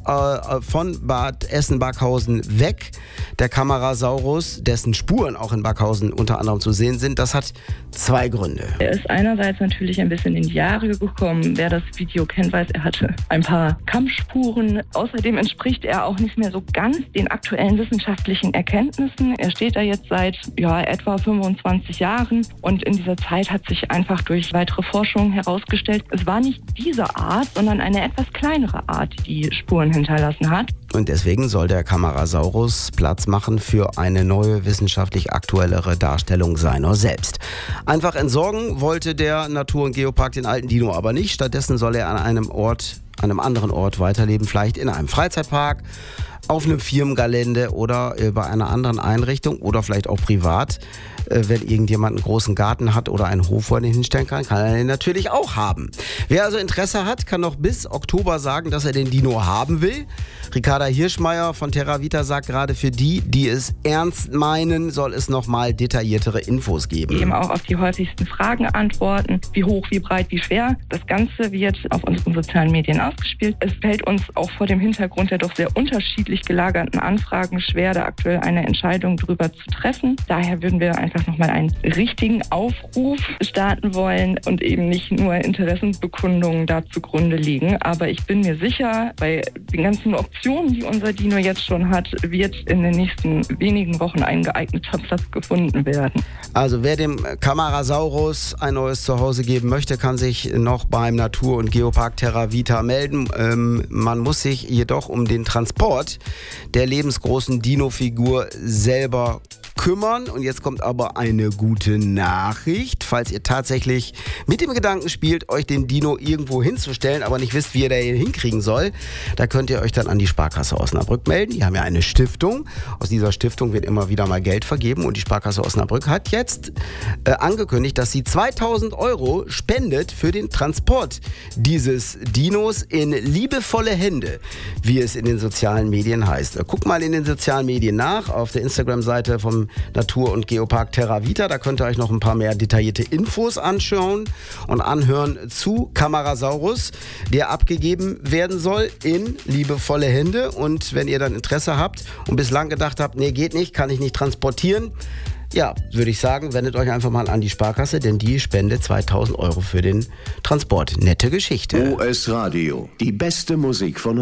von Bad Essen-Backhausen weg. Der Camarasaurus, dessen Spuren auch in Backhausen unter anderem zu sehen sind, das hat zwei Gründe. Er ist einerseits natürlich ein bisschen in die Jahre gekommen. Wer das Video kennt, weiß, er hatte ein paar Kampfspuren. Außerdem entspricht er auch nicht mehr so ganz den aktuellen wissenschaftlichen Erkenntnissen. Er steht da jetzt seit etwa 25 Jahren und in dieser Zeit hat sich einfach durch weitere Forschung herausgestellt, es war nicht diese Art, sondern eine etwas kleinere Art, die Spuren hinterlassen hat. Und deswegen soll der Camarasaurus Platz machen für eine neue, wissenschaftlich aktuellere Darstellung seiner selbst. Einfach entsorgen wollte der Natur- und Geopark den alten Dino aber nicht. Stattdessen soll er an einem anderen Ort weiterleben, vielleicht in einem Freizeitpark, auf einem Firmengelände oder bei einer anderen Einrichtung oder vielleicht auch privat. Wenn irgendjemand einen großen Garten hat oder einen Hof, wo er den hinstellen kann, kann er den natürlich auch haben. Wer also Interesse hat, kann noch bis Oktober sagen, dass er den Dino haben will. Ricarda Hirschmeier von TerraVita sagt gerade, für die es ernst meinen, soll es nochmal detailliertere Infos geben. Eben auch auf die häufigsten Fragen antworten. Wie hoch, wie breit, wie schwer. Das Ganze wird auf unseren sozialen Medien ausgespielt. Es fällt uns auch vor dem Hintergrund der doch sehr unterschiedlich gelagerten Anfragen schwer, da aktuell eine Entscheidung darüber zu treffen. Daher würden wir einfach nochmal einen richtigen Aufruf starten wollen und eben nicht nur Interessensbekundungen da zugrunde liegen. Aber ich bin mir sicher, bei den ganzen Optionen, die unser Dino jetzt schon hat, wird in den nächsten wenigen Wochen ein geeigneter Platz gefunden werden. Also wer dem Camarasaurus ein neues Zuhause geben möchte, kann sich noch beim Natur- und Geopark TerraVita melden. Man muss sich jedoch um den Transport der lebensgroßen Dino-Figur selber kümmern. Und jetzt kommt aber eine gute Nachricht. Falls ihr tatsächlich mit dem Gedanken spielt, euch den Dino irgendwo hinzustellen, aber nicht wisst, wie ihr den hinkriegen soll, da könnt ihr euch dann an die Sparkasse Osnabrück melden. Die haben ja eine Stiftung. Aus dieser Stiftung wird immer wieder mal Geld vergeben und die Sparkasse Osnabrück hat jetzt angekündigt, dass sie 2.000 € spendet für den Transport dieses Dinos in liebevolle Hände, wie es in den sozialen Medien heißt. Guckt mal in den sozialen Medien nach, auf der Instagram-Seite vom Natur- und Geopark TerraVita. Da könnt ihr euch noch ein paar mehr detaillierte Infos anschauen und anhören zu Camarasaurus, der abgegeben werden soll in liebevolle Hände. Und wenn ihr dann Interesse habt und bislang gedacht habt, nee, geht nicht, kann ich nicht transportieren, ja, würde ich sagen, wendet euch einfach mal an die Sparkasse, denn die spendet 2.000 € für den Transport. Nette Geschichte. OS Radio, die beste Musik von